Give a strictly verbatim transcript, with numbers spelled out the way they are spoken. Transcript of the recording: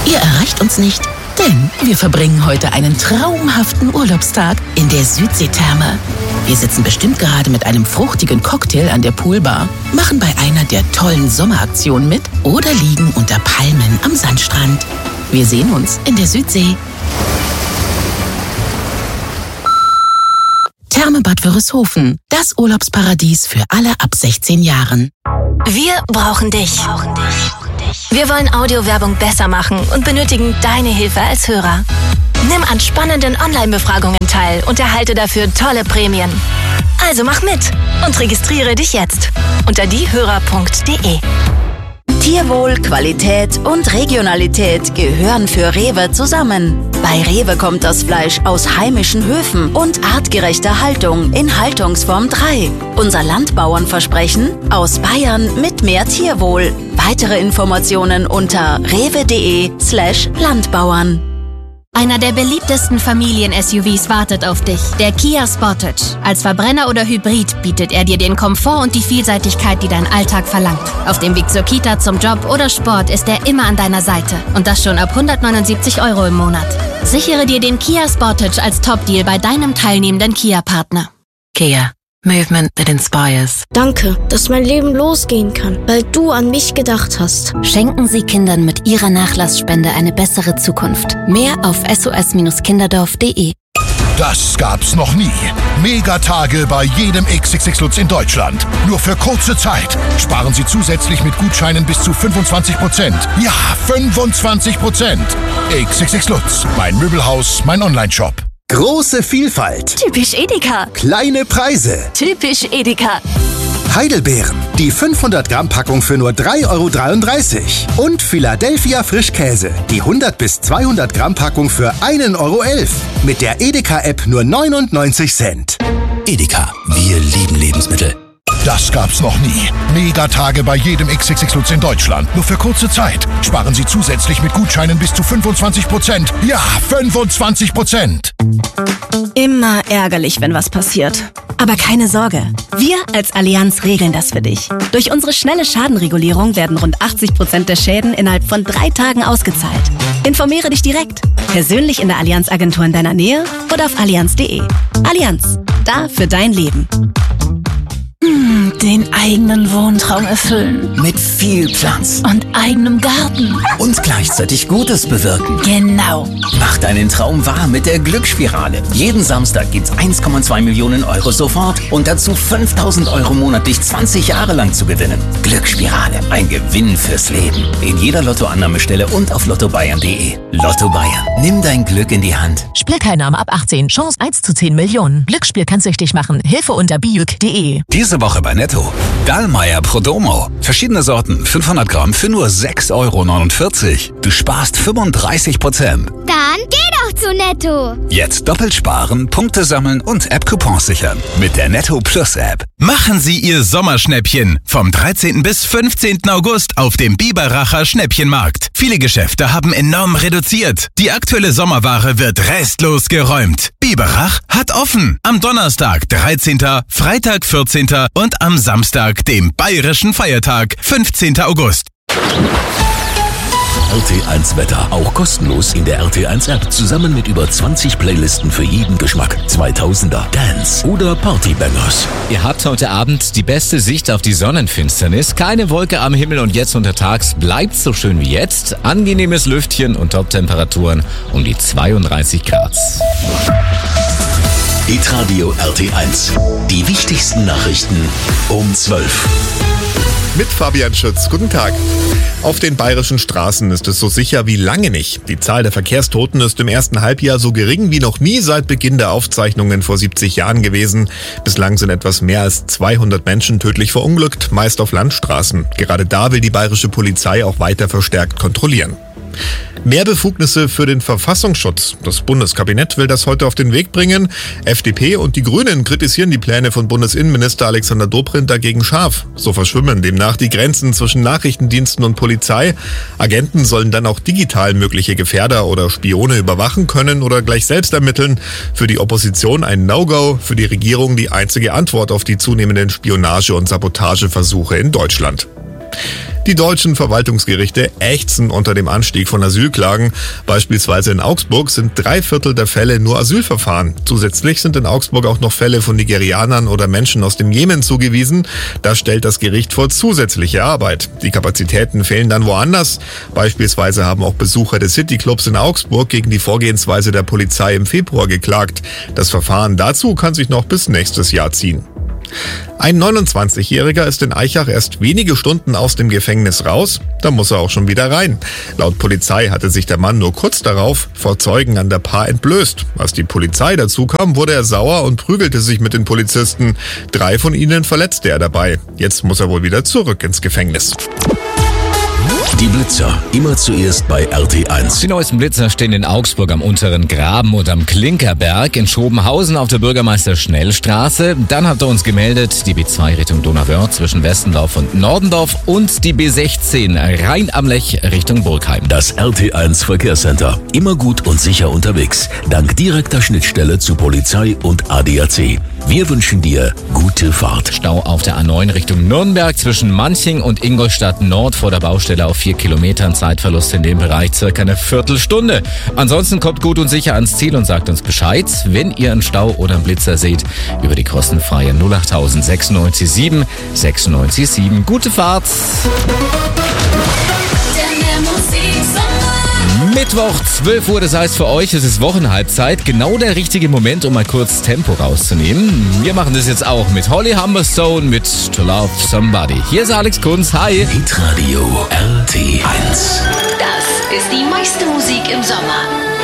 Ihr erreicht uns nicht, denn wir verbringen heute einen traumhaften Urlaubstag in der Südseetherme. Wir sitzen bestimmt gerade mit einem fruchtigen Cocktail an der Poolbar, machen bei einer der tollen Sommeraktionen mit oder liegen unter Palmen am Sandstrand. Wir sehen uns in der Südsee. Therme Bad Wörishofen, das Urlaubsparadies für alle ab sechzehn Jahren. Wir brauchen dich. Wir wollen Audiowerbung besser machen und benötigen deine Hilfe als Hörer. Nimm an spannenden Online-Befragungen teil und erhalte dafür tolle Prämien. Also mach mit und registriere dich jetzt unter diehörer punkt de. Tierwohl, Qualität und Regionalität gehören für Rewe zusammen. Bei Rewe kommt das Fleisch aus heimischen Höfen und artgerechter Haltung in Haltungsform drei. Unser Landbauernversprechen: aus Bayern mit mehr Tierwohl. Weitere Informationen unter rewe.de slash Landbauern. Einer der beliebtesten Familien-S U Vs wartet auf dich, der Kia Sportage. Als Verbrenner oder Hybrid bietet er dir den Komfort und die Vielseitigkeit, die dein Alltag verlangt. Auf dem Weg zur Kita, zum Job oder Sport ist er immer an deiner Seite. Und das schon ab hundertneunundsiebzig Euro im Monat. Sichere dir den Kia Sportage als Top-Deal bei deinem teilnehmenden Kia-Partner. Kia. Movement that inspires. Danke, dass mein Leben losgehen kann, weil du an mich gedacht hast. Schenken Sie Kindern mit Ihrer Nachlassspende eine bessere Zukunft. Mehr auf s o s kinderdorf punkt de. Das gab's noch nie. Megatage bei jedem X X X Lutz in Deutschland. Nur für kurze Zeit. Sparen Sie zusätzlich mit Gutscheinen bis zu fünfundzwanzig Prozent. Ja, fünfundzwanzig Prozent. X X X Lutz. Mein Möbelhaus, mein Onlineshop. Große Vielfalt. Typisch Edeka. Kleine Preise. Typisch Edeka. Heidelbeeren. Die fünfhundert Gramm Packung für nur drei Euro dreiunddreißig. Und Philadelphia Frischkäse. Die hundert bis zweihundert Gramm Packung für ein Euro elf. Mit der Edeka-App nur neunundneunzig Cent. Edeka. Wir lieben Lebensmittel. Das gab's noch nie. Megatage bei jedem X X X Lutz in Deutschland. Nur für kurze Zeit. Sparen Sie zusätzlich mit Gutscheinen bis zu fünfundzwanzig Prozent. Ja, fünfundzwanzig Prozent. Immer ärgerlich, wenn was passiert. Aber keine Sorge. Wir als Allianz regeln das für dich. Durch unsere schnelle Schadenregulierung werden rund achtzig Prozent der Schäden innerhalb von drei Tagen ausgezahlt. Informiere dich direkt. Persönlich in der Allianz-Agentur in deiner Nähe oder auf allianz punkt de. Allianz. Da für dein Leben. Hm, den eigenen Wohntraum erfüllen. Mit viel Platz. Und eigenem Garten. Und gleichzeitig Gutes bewirken. Genau. Mach deinen Traum wahr mit der Glücksspirale. Jeden Samstag gibt's eins Komma zwei Millionen Euro sofort und dazu fünftausend Euro monatlich zwanzig Jahre lang zu gewinnen. Glücksspirale. Ein Gewinn fürs Leben. In jeder Lottoannahmestelle und auf lotto bayern punkt de. Lotto Bayern. Nimm dein Glück in die Hand. Spielteilnahme ab achtzehn. Chance eins zu zehn Millionen. Glücksspiel kann süchtig machen. Hilfe unter biuk punkt de. Diese Woche bei Netto. Dallmayr Prodomo. Verschiedene Sorten. fünfhundert Gramm für nur sechs Euro neunundvierzig. Du sparst fünfunddreißig Prozent. Dann geh doch zu Netto. Jetzt doppelt sparen, Punkte sammeln und App-Coupons sichern. Mit der Netto Plus App. Machen Sie Ihr Sommerschnäppchen vom dreizehnten bis fünfzehnten August auf dem Biberacher Schnäppchenmarkt. Viele Geschäfte haben enorm reduziert. Die aktuelle Sommerware wird restlos geräumt. Biberach hat offen. Am Donnerstag, dreizehnten, Freitag, vierzehnten und am Samstag, dem bayerischen Feiertag, fünfzehnten August. R T eins Wetter. Auch kostenlos in der R T eins App. Zusammen mit über zwanzig Playlisten für jeden Geschmack. zweitausender, Dance oder Partybangers. Ihr habt heute Abend die beste Sicht auf die Sonnenfinsternis. Keine Wolke am Himmel und jetzt untertags bleibt so schön wie jetzt. Angenehmes Lüftchen und Top-Temperaturen um die zweiunddreißig Grad. Hitradio R T eins. Die wichtigsten Nachrichten um zwölf. Mit Fabian Schütz. Guten Tag. Auf den bayerischen Straßen ist es so sicher wie lange nicht. Die Zahl der Verkehrstoten ist im ersten Halbjahr so gering wie noch nie seit Beginn der Aufzeichnungen vor siebzig Jahren gewesen. Bislang sind etwas mehr als zweihundert Menschen tödlich verunglückt, meist auf Landstraßen. Gerade da will die bayerische Polizei auch weiter verstärkt kontrollieren. Mehr Befugnisse für den Verfassungsschutz. Das Bundeskabinett will das heute auf den Weg bringen. F D P und die Grünen kritisieren die Pläne von Bundesinnenminister Alexander Dobrindt dagegen scharf. So verschwimmen demnach die Grenzen zwischen Nachrichtendiensten und Polizei. Agenten sollen dann auch digital mögliche Gefährder oder Spione überwachen können oder gleich selbst ermitteln. Für die Opposition ein No-Go, für die Regierung die einzige Antwort auf die zunehmenden Spionage- und Sabotageversuche in Deutschland. Die deutschen Verwaltungsgerichte ächzen unter dem Anstieg von Asylklagen. Beispielsweise in Augsburg sind drei Viertel der Fälle nur Asylverfahren. Zusätzlich sind in Augsburg auch noch Fälle von Nigerianern oder Menschen aus dem Jemen zugewiesen. Da stellt das Gericht vor zusätzliche Arbeit. Die Kapazitäten fehlen dann woanders. Beispielsweise haben auch Besucher des Cityclubs in Augsburg gegen die Vorgehensweise der Polizei im Februar geklagt. Das Verfahren dazu kann sich noch bis nächstes Jahr ziehen. Ein neunundzwanzigjähriger ist in Aichach erst wenige Stunden aus dem Gefängnis raus, da muss er auch schon wieder rein. Laut Polizei hatte sich der Mann nur kurz darauf vor Zeugen an der Paar entblößt. Als die Polizei dazu kam, wurde er sauer und prügelte sich mit den Polizisten. Drei von ihnen verletzte er dabei. Jetzt muss er wohl wieder zurück ins Gefängnis. Die Blitzer, immer zuerst bei R T eins. Die neuesten Blitzer stehen in Augsburg am Unteren Graben und am Klinkerberg, in Schobenhausen auf der Bürgermeister-Schnell-Straße. Dann hat er uns gemeldet, die B zwei Richtung Donauwörth zwischen Westendorf und Nordendorf und die B sechzehn Rhein am Lech Richtung Burgheim. Das R T eins Verkehrscenter, immer gut und sicher unterwegs, dank direkter Schnittstelle zu Polizei und A D A C. Wir wünschen dir gute Fahrt. Stau auf der A neun Richtung Nürnberg zwischen Manching und Ingolstadt Nord vor der Baustelle auf vier Kilometern. Zeitverlust in dem Bereich circa eine Viertelstunde. Ansonsten kommt gut und sicher ans Ziel und sagt uns Bescheid, wenn ihr einen Stau oder einen Blitzer seht, über die kostenfreie null acht sechsundneunzig sieben sechsundneunzig sieben. Gute Fahrt! Mittwoch, zwölf Uhr, das heißt für euch, es ist Wochenhalbzeit. Genau der richtige Moment, um mal kurz Tempo rauszunehmen. Wir machen das jetzt auch mit Holly Humberstone mit To Love Somebody. Hier ist Alex Kunz, hi. Hitradio R T eins. Das ist die meiste Musik im Sommer.